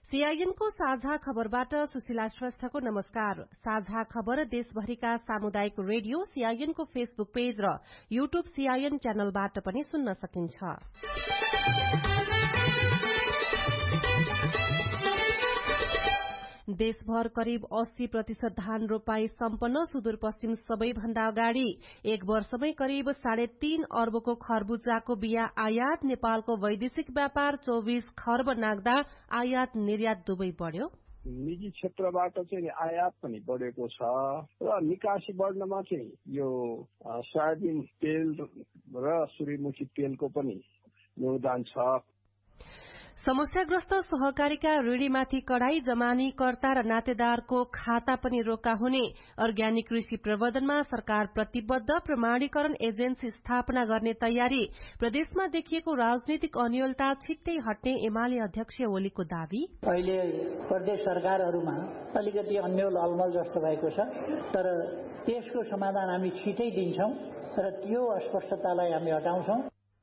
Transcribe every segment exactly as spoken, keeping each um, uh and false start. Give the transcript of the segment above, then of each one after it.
CIN को साझा खबरबाट सुशीला श्रेष्ठको नमस्कार। साझा खबर देशभरिका सामुदायिक रेडियो सीआईएन को फेसबुक पेज र यूट्यूब सीआईएन च्यानलबाट पनि सुन्न सकिन्छ। देशभर करिब अस्सी प्रतिशत धान रोपाई सम्पन्न। सुदूरपश्चिम सबैभन्दा अगाडि एक वर्षमै करिब साढे तीन अर्बको खरबुजाको बिया आयात। नेपालको वैदेशिक व्यापार चौबिस खर्ब नाग्दा आयात निर्यात दुवै बढ्यो। निजी क्षेत्रबाट चाहिँ आयात पनि बढेको छ र निकासी बढ्नमा चाहिँ यो सोयाबिन तेल र सूर्यमुखी तेलको पनि योगदान छ। समस्याग्रस्त सहकारीका ऋणीमाथि कडाई। जमानीकर्ता र नातेदारको खाता पनि रोका हुने। अर्ग्यानिक कृषि प्रवर्धनमा सरकार प्रतिबद्ध। प्रमाणीकरण एजेन्सी स्थापना गर्ने तयारी। प्रदेशमा देखिएको राजनीतिक अनियलता छिट्टै हट्ने एमाले अध्यक्ष ओलीको दावी। अहिले प्रदेश सरकारहरूमा अलिकति अन्यल अलमल जस्तो भएको छ, तर त्यसको समाधान हामी छिटै दिन्छौं र त्यो अस्पष्टतालाई हामी हटाउँछौं।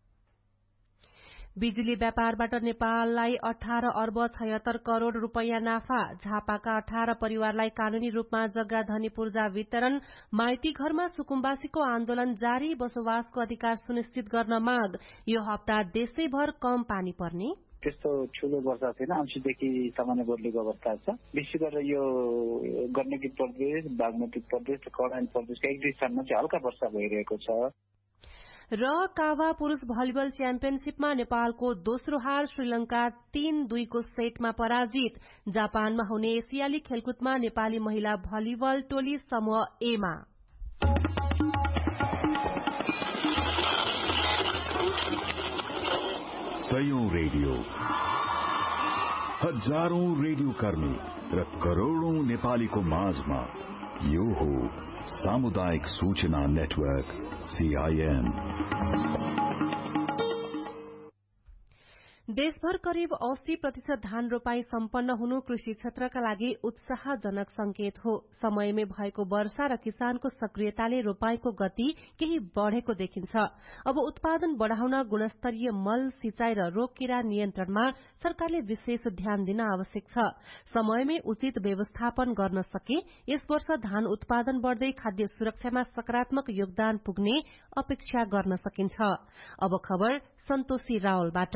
बिजुली व्यापारबाट नेपाललाई अठार अर्ब छयत्तर करोड़ रूपियाँ नाफा। झापाका अठार परिवारलाई कानूनी रूपमा जग्गा धनी पूर्जा वितरण। माइती घरमा सुकुम्बासीको आन्दोलन जारी। बसोबासको अधिकार सुनिश्चित गर्न माग। यो हप्ता देशैभर कम पानी पर्ने। त्यस्तो ठूलो वर्षा छैन। अंशदेखि सामान्य बदलेको अवस्था छ। विशेष गरेर यो गण्डकी प्रदेश, बागमती प्रदेश र कर्णाली प्रदेशका एक दुई स्थानमा चाहिँ हल्का वर्षा भइरहेको छ। र काभा पुरूष भलिबल च्याम्पियनशीपमा नेपालको दोस्रो हार। श्रीलंका तीन दुईको सेटमा पराजित। जापानमा हुने एसियाली खेलकुदमा नेपाली महिला भलिबल टोली समूह एमा। सयौं रेडियो, हजारौं रेडियो कर्मी र करोड़ौं नेपालीको माझमा यो हो सामुदायिक सूचना नेटवर्क सीआईएन। देशभर करिब अस्सी प्रतिशत धान रोपाई सम्पन्न हुनु कृषि क्षेत्रका लागि उत्साहजनक संकेत हो। समयमै भएको वर्षा र किसानको सक्रियताले रोपाईको गति केही बढ़ेको देखिन्छ। अब उत्पादन बढ़ाउन गुणस्तरीय मल, सिंचाई र रोग किरा नियन्त्रणमा सरकारले विशेष ध्यान दिन आवश्यक छ। समयमै उचित व्यवस्थापन गर्न सके यस वर्ष धान उत्पादन बढ़दै खाद्य सुरक्षामा सकारात्मक योगदान पुग्ने अपेक्षा गर्न सकिन्छ। अब खबर सन्तोषी रावलबाट।